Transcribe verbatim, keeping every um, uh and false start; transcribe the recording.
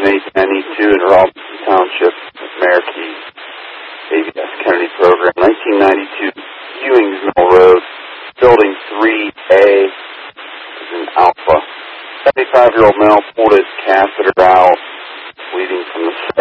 Station eight ninety-two in Robinson Township, Marquis, A B S Kennedy program. nineteen ninety-two, Ewings Mill Road, Building three A, is in Alpha. seventy-five-year-old male pulled his catheter out, bleeding from the